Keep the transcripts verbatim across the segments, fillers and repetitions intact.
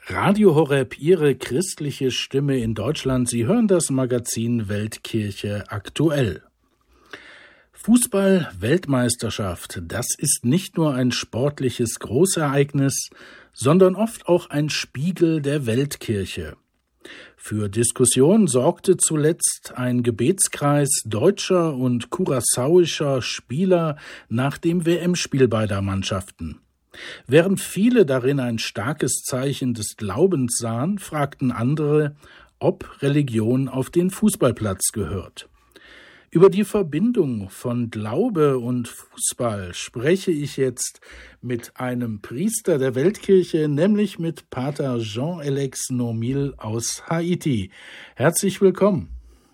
Radio Horeb, Ihre christliche Stimme in Deutschland. Sie hören das Magazin Weltkirche aktuell. Fußball-Weltmeisterschaft, das ist nicht nur ein sportliches Großereignis, sondern oft auch ein Spiegel der Weltkirche. Für Diskussion sorgte zuletzt ein Gebetskreis deutscher und curacauischer Spieler nach dem W M-Spiel beider Mannschaften. Während viele darin ein starkes Zeichen des Glaubens sahen, fragten andere, ob Religion auf den Fußballplatz gehört. Über die Verbindung von Glaube und Fußball spreche ich jetzt mit einem Priester der Weltkirche, nämlich mit Pater Jean-Alex Nomil aus Haiti. Herzlich willkommen.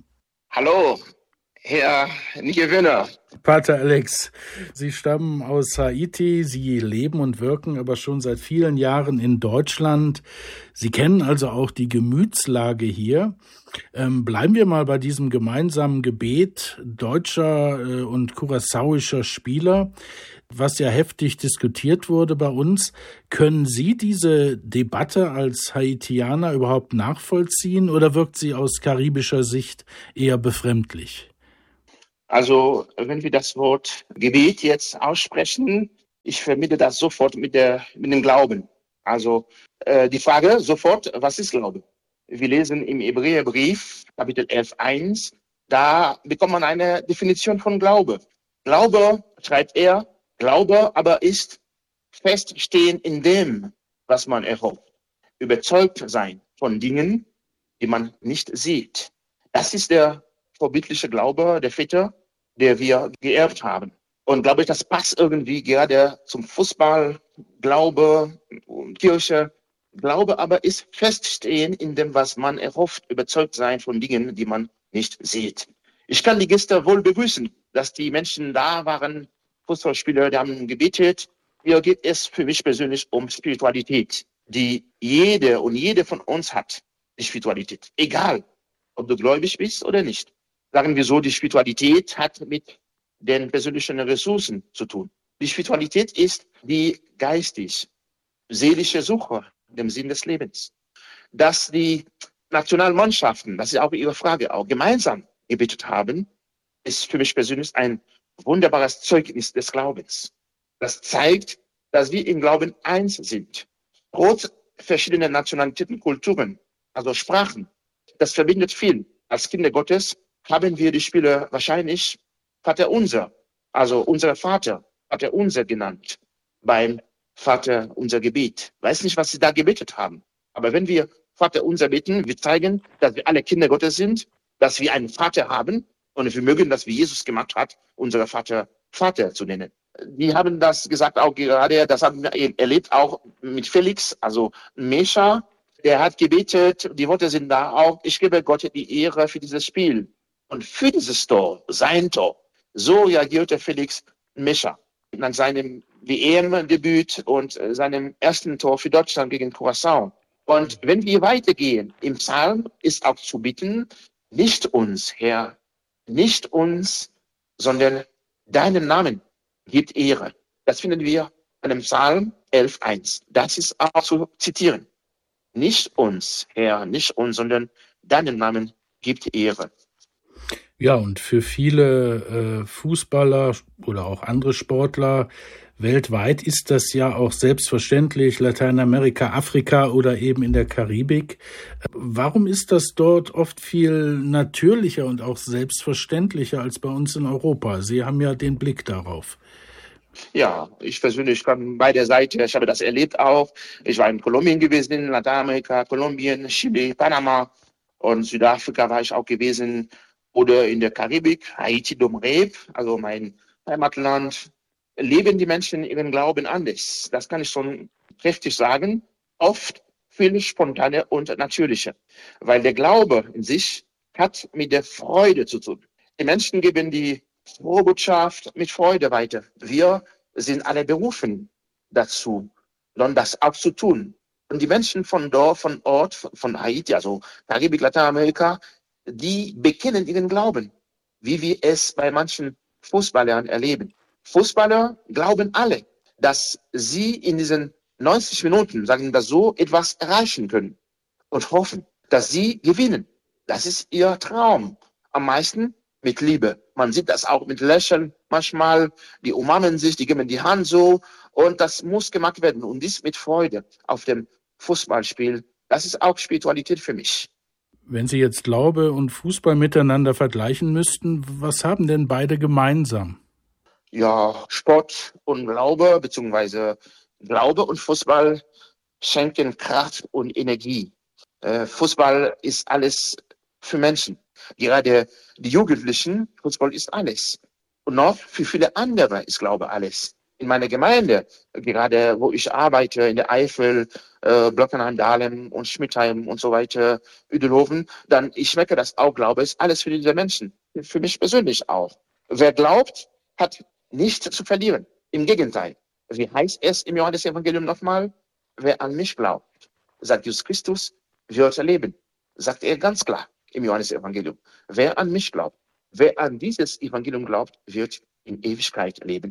Hallo, Herr Niewöhner. Pater Alex, Sie stammen aus Haiti, Sie leben und wirken aber schon seit vielen Jahren in Deutschland. Sie kennen also auch die Gemütslage hier. Ähm, bleiben wir mal bei diesem gemeinsamen Gebet deutscher äh, und curacauischer Spieler, was ja heftig diskutiert wurde bei uns. Können Sie diese Debatte als Haitianer überhaupt nachvollziehen oder wirkt sie aus karibischer Sicht eher befremdlich? Also, wenn wir das Wort Gebet jetzt aussprechen, ich verbinde das sofort mit der, mit dem Glauben. Also, äh, die Frage sofort, was ist Glaube? Wir lesen im Hebräerbrief, Kapitel elf, eins, da bekommt man eine Definition von Glaube. Glaube, schreibt er, Glaube aber ist feststehen in dem, was man erhofft. Überzeugt sein von Dingen, die man nicht sieht. Das ist der vorbildliche Glaube der Väter, der wir geerbt haben. Und glaube ich, das passt irgendwie gerade zum Fußball, Glaube und Kirche. Glaube aber ist feststehen in dem, was man erhofft, überzeugt sein von Dingen, die man nicht sieht. Ich kann die Gäste wohl begrüßen, dass die Menschen da waren, Fußballspieler, die haben gebetet. Hier geht es für mich persönlich um Spiritualität, die jede und jede von uns hat, die Spiritualität. Egal, ob du gläubig bist oder nicht. Sagen wir so, die Spiritualität hat mit den persönlichen Ressourcen zu tun. Die Spiritualität ist die geistig, seelische Suche, dem Sinn des Lebens. Dass die Nationalmannschaften, das ist auch Ihre Frage, auch gemeinsam gebetet haben, ist für mich persönlich ein wunderbares Zeugnis des Glaubens. Das zeigt, dass wir im Glauben eins sind. Trotz verschiedener Nationalitäten, Kulturen, also Sprachen, das verbindet viel. Als Kinder Gottes haben wir die Spiele wahrscheinlich Vater Unser, also unser Vater, Vater Unser genannt, beim Vater Unser Gebet. Weiß nicht, was sie da gebetet haben. Aber wenn wir Vater Unser beten, wir zeigen, dass wir alle Kinder Gottes sind, dass wir einen Vater haben und wir mögen, dass wie Jesus gemacht hat, unser Vater Vater zu nennen. Die haben das gesagt auch gerade, das haben wir erlebt auch mit Felix, also Mescha, der hat gebetet, die Worte sind da auch, ich gebe Gott die Ehre für dieses Spiel. Und für dieses Tor, sein Tor, so reagierte Felix Mescha nach seinem W M-Debüt und seinem ersten Tor für Deutschland gegen Curaçao. Und wenn wir weitergehen, im Psalm ist auch zu bitten, nicht uns, Herr, nicht uns, sondern deinen Namen gibt Ehre. Das finden wir in dem Psalm elf, eins. Das ist auch zu zitieren. Nicht uns, Herr, nicht uns, sondern deinen Namen gibt Ehre. Ja, und für viele äh, Fußballer oder auch andere Sportler weltweit ist das ja auch selbstverständlich, Lateinamerika, Afrika oder eben in der Karibik. Warum ist das dort oft viel natürlicher und auch selbstverständlicher als bei uns in Europa? Sie haben ja den Blick darauf. Ja, ich persönlich kann bei der Seite, ich habe das erlebt auch. Ich war in Kolumbien gewesen, in Lateinamerika, Kolumbien, Chile, Panama und Südafrika war ich auch gewesen. Oder in der Karibik, Haiti, Domrep, also mein Heimatland, leben die Menschen ihren Glauben anders. Das kann ich schon kräftig sagen. Oft viel spontaner und natürlicher. Weil der Glaube in sich hat mit der Freude zu tun. Die Menschen geben die frohe Botschaft mit Freude weiter. Wir sind alle berufen dazu, dann das auch zu tun. Und die Menschen von dort, von Ort, von Haiti, also Karibik, Lateinamerika, die bekennen ihren Glauben, wie wir es bei manchen Fußballern erleben. Fußballer glauben alle, dass sie in diesen neunzig Minuten, sagen wir das so, etwas erreichen können und hoffen, dass sie gewinnen. Das ist ihr Traum. Am meisten mit Liebe. Man sieht das auch mit Lächeln manchmal. Die umarmen sich, die geben die Hand so. Und das muss gemacht werden. Und dies mit Freude auf dem Fußballspiel. Das ist auch Spiritualität für mich. Wenn Sie jetzt Glaube und Fußball miteinander vergleichen müssten, was haben denn beide gemeinsam? Ja, Sport und Glaube, beziehungsweise Glaube und Fußball schenken Kraft und Energie. Äh, Fußball ist alles für Menschen. Gerade die Jugendlichen, Fußball ist alles. Und noch für viele andere ist Glaube alles. In meiner Gemeinde, gerade wo ich arbeite, in der Eifel, äh, Blockenheim, Dahlem und Schmidtheim und so weiter, Udelhofen, dann ich merke, dass auch Glaube ist alles für diese Menschen. Für mich persönlich auch. Wer glaubt, hat nichts zu verlieren. Im Gegenteil. Wie heißt es im Johannes-Evangelium nochmal? Wer an mich glaubt, sagt Jesus Christus, wird leben. Sagt er ganz klar im Johannes-Evangelium. Wer an mich glaubt, wer an dieses Evangelium glaubt, wird in Ewigkeit leben.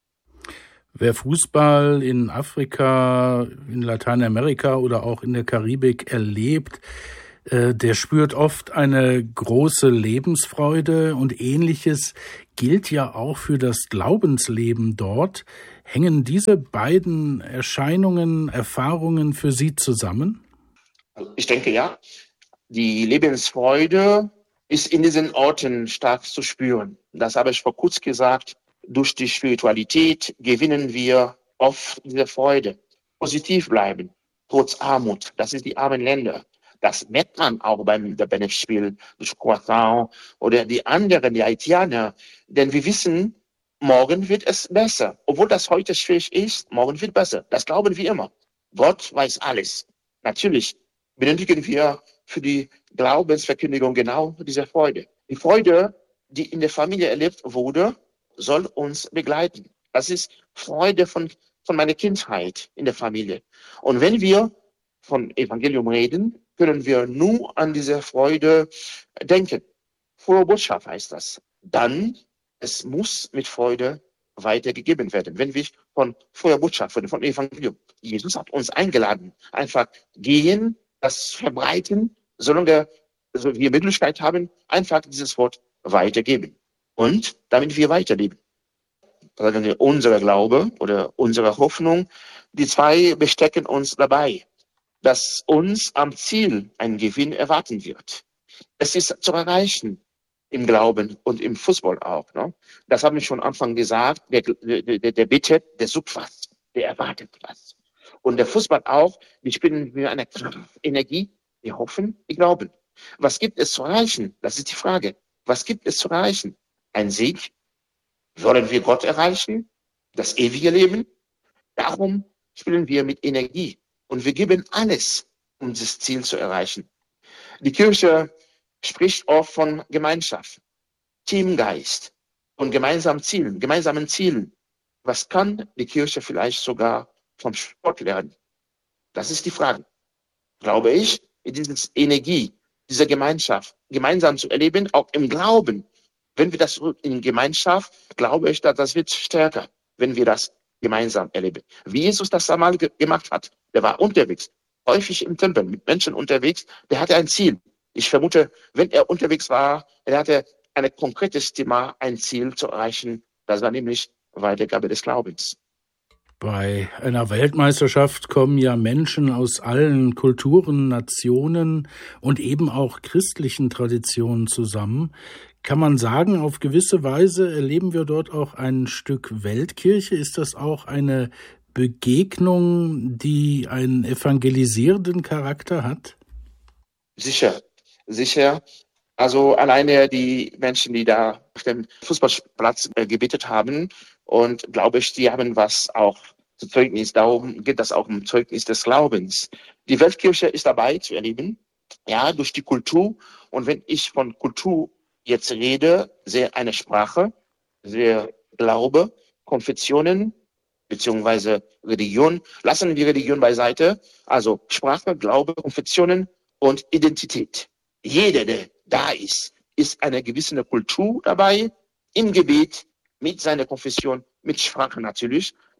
Wer Fußball in Afrika, in Lateinamerika oder auch in der Karibik erlebt, äh, der spürt oft eine große Lebensfreude, und Ähnliches gilt ja auch für das Glaubensleben dort. Hängen diese beiden Erscheinungen, Erfahrungen für Sie zusammen? Ich denke ja. Die Lebensfreude ist in diesen Orten stark zu spüren. Das habe ich vor kurzem gesagt. Durch die Spiritualität gewinnen wir oft diese Freude. Positiv bleiben, trotz Armut. Das ist die armen Länder. Das merkt man auch beim Benefspiel durch Croissant oder die anderen, die Haitianer. Denn wir wissen, morgen wird es besser. Obwohl das heute schwierig ist, morgen wird besser. Das glauben wir immer. Gott weiß alles. Natürlich benötigen wir für die Glaubensverkündigung genau diese Freude. Die Freude, die in der Familie erlebt wurde, soll uns begleiten. Das ist Freude von, von meiner Kindheit in der Familie. Und wenn wir von Evangelium reden, können wir nur an diese Freude denken. Frohe Botschaft heißt das. Dann, es muss mit Freude weitergegeben werden. Wenn wir von froher Botschaft, von, von Evangelium, Jesus hat uns eingeladen, einfach gehen, das verbreiten, solange also wir Möglichkeit haben, einfach dieses Wort weitergeben. Und damit wir weiterleben. Also unser Glaube oder unsere Hoffnung, die zwei bestecken uns dabei, dass uns am Ziel ein Gewinn erwarten wird. Es ist zu erreichen im Glauben und im Fußball auch. Ne? Das habe ich schon am Anfang gesagt. Der, der, der bittet, der sucht was, der erwartet was. Und der Fußball auch, wir spielen mit einer Kraft, Energie, wir hoffen, wir glauben. Was gibt es zu erreichen? Das ist die Frage. Was gibt es zu erreichen? Ein Sieg? Wollen wir Gott erreichen? Das ewige Leben? Darum spielen wir mit Energie. Und wir geben alles, um dieses Ziel zu erreichen. Die Kirche spricht oft von Gemeinschaft, Teamgeist und gemeinsamen Zielen, gemeinsamen Zielen. Was kann die Kirche vielleicht sogar vom Sport lernen? Das ist die Frage. Glaube ich, diese Energie, diese Gemeinschaft gemeinsam zu erleben, auch im Glauben. Wenn wir das in Gemeinschaft, glaube ich, dass das wird stärker, wenn wir das gemeinsam erleben. Wie Jesus das einmal ge- gemacht hat. Der war unterwegs, häufig im Tempel, mit Menschen unterwegs. Der hatte ein Ziel. Ich vermute, wenn er unterwegs war, er hatte ein konkretes Thema, ein Ziel zu erreichen. Das war nämlich Weitergabe des Glaubens. Bei einer Weltmeisterschaft kommen ja Menschen aus allen Kulturen, Nationen und eben auch christlichen Traditionen zusammen. Kann man sagen, auf gewisse Weise erleben wir dort auch ein Stück Weltkirche? Ist das auch eine Begegnung, die einen evangelisierenden Charakter hat? Sicher, sicher. Also alleine die Menschen, die da auf dem Fußballplatz äh, gebetet haben, und glaube ich, die haben was auch zu Zeugnis. Darum geht das auch um Zeugnis des Glaubens. Die Weltkirche ist dabei zu erleben, ja, durch die Kultur. Und wenn ich von Kultur jetzt rede, sehr eine Sprache, sehr Glaube, Konfessionen beziehungsweise Religion. Lassen wir die Religion beiseite. Also Sprache, Glaube, Konfessionen und Identität. Jeder, der da ist, ist eine gewisse Kultur dabei, im Gebet, mit seiner Konfession, mit Sprache natürlich.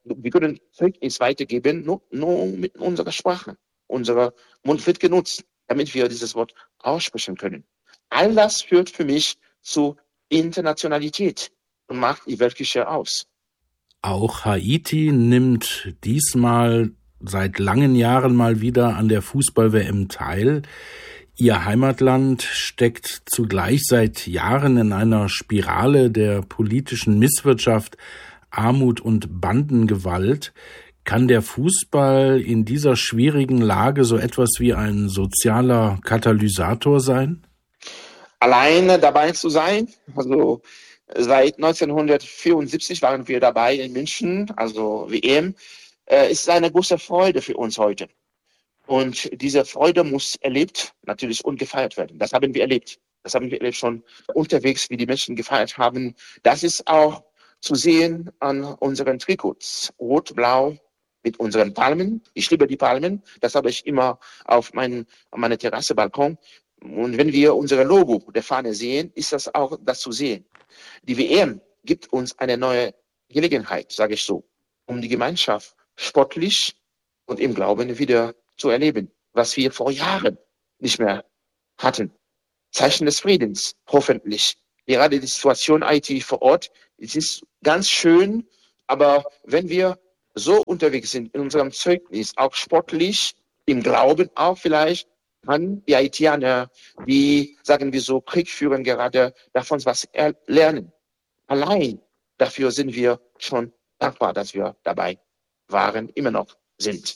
wir können Zeugnis weitergeben, nur, nur mit unserer Sprache. Unser Mund wird genutzt, damit wir dieses Wort aussprechen können. All das führt für mich zu Internationalität und macht die Weltkirche aus. Auch Haiti nimmt diesmal seit langen Jahren mal wieder an der Fußball-W M teil. Ihr Heimatland steckt zugleich seit Jahren in einer Spirale der politischen Misswirtschaft, Armut und Bandengewalt. Kann der Fußball in dieser schwierigen Lage so etwas wie ein sozialer Katalysator sein? Alleine dabei zu sein, also seit neunzehnhundertvierundsiebzig waren wir dabei in München, also W M, äh, ist eine große Freude für uns heute. Und diese Freude muss erlebt, natürlich und gefeiert werden. Das haben wir erlebt. Das haben wir erlebt schon unterwegs, wie die Menschen gefeiert haben. Das ist auch zu sehen an unseren Trikots. Rot, blau mit unseren Palmen. Ich liebe die Palmen. Das habe ich immer auf meinen, auf meiner Terrasse, Balkon. Und wenn wir unser Logo der Fahne sehen, ist das auch das zu sehen. Die W M gibt uns eine neue Gelegenheit, sage ich so, um die Gemeinschaft sportlich und im Glauben wieder zu erleben, was wir vor Jahren nicht mehr hatten. Zeichen des Friedens, hoffentlich. Gerade die Situation Haiti vor Ort, es ist ganz schön, aber wenn wir so unterwegs sind in unserem Zeugnis, auch sportlich, im Glauben auch vielleicht, kann die Haitianer, die, sagen wir so, Krieg führen, gerade davon was lernen. Allein dafür sind wir schon dankbar, dass wir dabei waren, immer noch sind.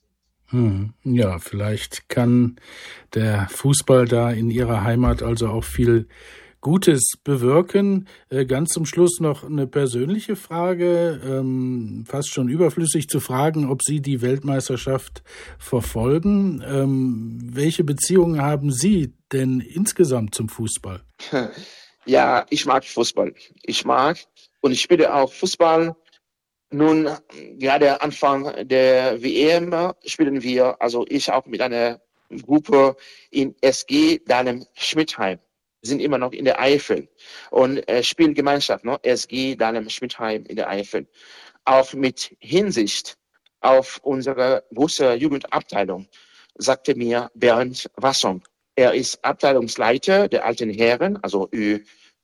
Hm, ja, vielleicht kann der Fußball da in Ihrer Heimat also auch viel Gutes bewirken. Äh, ganz zum Schluss noch eine persönliche Frage, ähm, fast schon überflüssig zu fragen, ob Sie die Weltmeisterschaft verfolgen. Ähm, welche Beziehungen haben Sie denn insgesamt zum Fußball? Ja, ich mag Fußball. Ich mag und ich spiele auch Fußball. Nun, gerade Anfang der W M spielen wir, also ich auch mit einer Gruppe in S G Dahlem-Schmidtheim. Wir sind immer noch in der Eifel und äh, Spielgemeinschaft, ne? S G Dahlem-Schmidtheim in der Eifel. Auch mit Hinsicht auf unsere große Jugendabteilung sagte mir Bernd Wassong. Er ist Abteilungsleiter der alten Herren, also Ü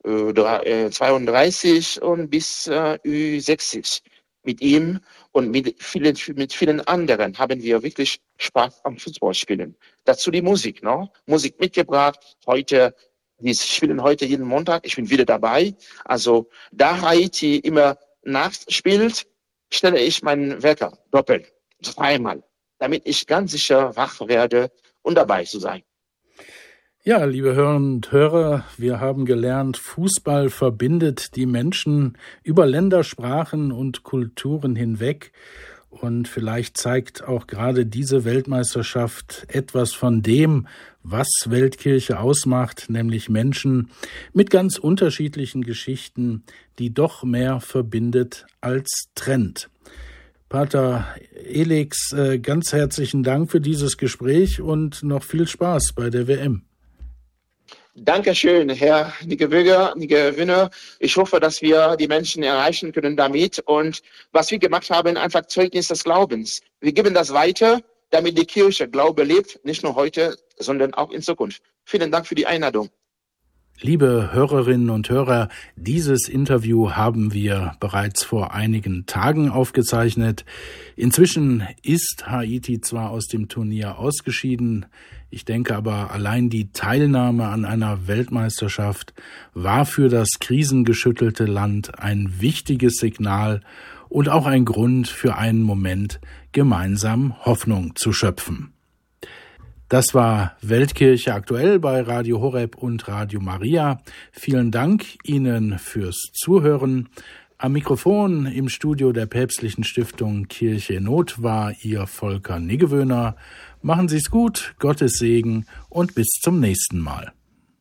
zweiunddreißig und bis äh, Ü sechzig. Mit ihm und mit vielen, mit vielen anderen haben wir wirklich Spaß am Fußballspielen. Dazu die Musik, ne? Musik mitgebracht. Heute, die spielen heute jeden Montag. Ich bin wieder dabei. Also, da Haiti immer nachspielt, stelle ich meinen Wecker doppelt, zweimal, damit ich ganz sicher wach werde und dabei zu sein. Ja, liebe Hörerinnen und Hörer, wir haben gelernt, Fußball verbindet die Menschen über Ländersprachen und Kulturen hinweg. Und vielleicht zeigt auch gerade diese Weltmeisterschaft etwas von dem, was Weltkirche ausmacht, nämlich Menschen mit ganz unterschiedlichen Geschichten, die doch mehr verbindet als trennt. Pater Elix, ganz herzlichen Dank für dieses Gespräch und noch viel Spaß bei der W M. Dankeschön, Herr Niggewöger, Niggewinner. Ich hoffe, dass wir die Menschen erreichen können damit. Und was wir gemacht haben, einfach Zeugnis des Glaubens. Wir geben das weiter, damit die Kirche Glaube lebt, nicht nur heute, sondern auch in Zukunft. Vielen Dank für die Einladung. Liebe Hörerinnen und Hörer, dieses Interview haben wir bereits vor einigen Tagen aufgezeichnet. Inzwischen ist Haiti zwar aus dem Turnier ausgeschieden, ich denke aber, allein die Teilnahme an einer Weltmeisterschaft war für das krisengeschüttelte Land ein wichtiges Signal und auch ein Grund für einen Moment, gemeinsam Hoffnung zu schöpfen. Das war Weltkirche aktuell bei Radio Horeb und Radio Maria. Vielen Dank Ihnen fürs Zuhören. Am Mikrofon im Studio der Päpstlichen Stiftung Kirche in Not war Ihr Volker Niggewöhner. Machen Sie es gut, Gottes Segen und bis zum nächsten Mal.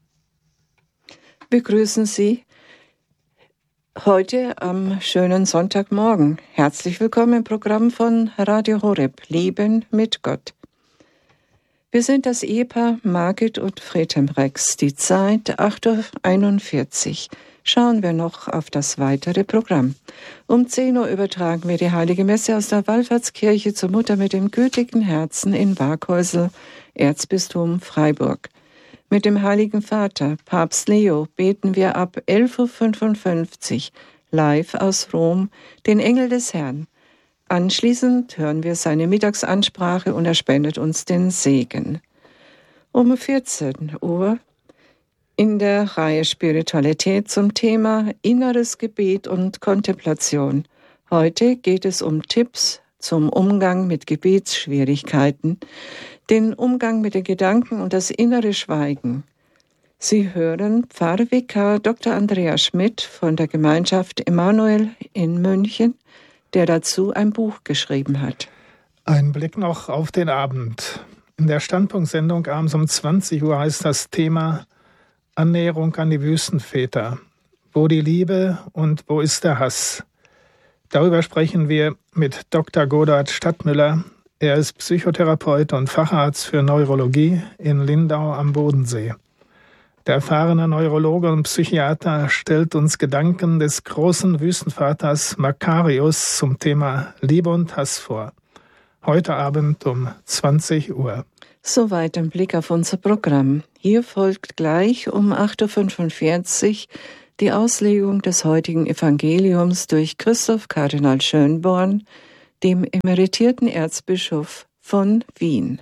Begrüßen Sie heute am schönen Sonntagmorgen. Herzlich willkommen im Programm von Radio Horeb, Leben mit Gott. Wir sind das Ehepaar Margit und Friedhelm Rex. Die Zeit acht Uhr einundvierzig. schauen wir noch auf das weitere Programm. Um zehn Uhr übertragen wir die Heilige Messe aus der Wallfahrtskirche zur Mutter mit dem gütigen Herzen in Waghäusel, Erzbistum Freiburg. Mit dem Heiligen Vater, Papst Leo, beten wir ab elf Uhr fünfundfünfzig live aus Rom den Engel des Herrn. Anschließend hören wir seine Mittagsansprache und er spendet uns den Segen. Um vierzehn Uhr in der Reihe Spiritualität zum Thema Inneres Gebet und Kontemplation. Heute geht es um Tipps zum Umgang mit Gebetsschwierigkeiten, den Umgang mit den Gedanken und das innere Schweigen. Sie hören Pfarrvikar Doktor Andreas Schmidt von der Gemeinschaft Emanuel in München, der dazu ein Buch geschrieben hat. Ein Blick noch auf den Abend. In der Standpunktsendung abends um zwanzig Uhr heißt das Thema Annäherung an die Wüstenväter. Wo die Liebe und wo ist der Hass? Darüber sprechen wir mit Doktor Godard Stadtmüller. Er ist Psychotherapeut und Facharzt für Neurologie in Lindau am Bodensee. Der erfahrene Neurologe und Psychiater stellt uns Gedanken des großen Wüstenvaters Makarios zum Thema Liebe und Hass vor. Heute Abend um zwanzig Uhr. Soweit ein Blick auf unser Programm. Hier folgt gleich um acht Uhr fünfundvierzig die Auslegung des heutigen Evangeliums durch Christoph Kardinal Schönborn, dem emeritierten Erzbischof von Wien.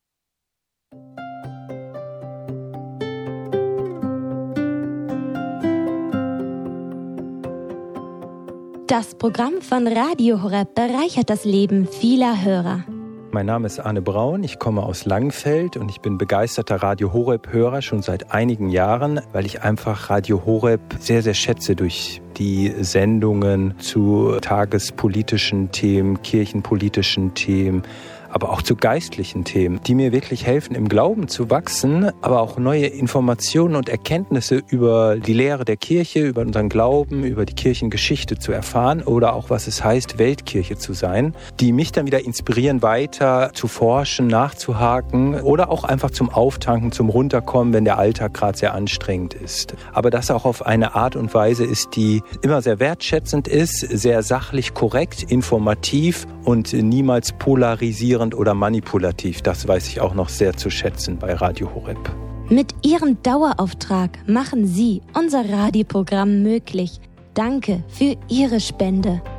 Das Programm von Radio Horeb bereichert das Leben vieler Hörer. Mein Name ist Arne Braun, ich komme aus Langenfeld und ich bin begeisterter Radio Horeb-Hörer schon seit einigen Jahren, weil ich einfach Radio Horeb sehr, sehr schätze durch die Sendungen zu tagespolitischen Themen, kirchenpolitischen Themen, aber auch zu geistlichen Themen, die mir wirklich helfen, im Glauben zu wachsen, aber auch neue Informationen und Erkenntnisse über die Lehre der Kirche, über unseren Glauben, über die Kirchengeschichte zu erfahren oder auch, was es heißt, Weltkirche zu sein, die mich dann wieder inspirieren, weiter zu forschen, nachzuhaken oder auch einfach zum Auftanken, zum Runterkommen, wenn der Alltag gerade sehr anstrengend ist. Aber das auch auf eine Art und Weise ist, die immer sehr wertschätzend ist, sehr sachlich korrekt, informativ und niemals polarisierend oder manipulativ. Das weiß ich auch noch sehr zu schätzen bei Radio Horeb. Mit Ihrem Dauerauftrag machen Sie unser Radioprogramm möglich. Danke für Ihre Spende.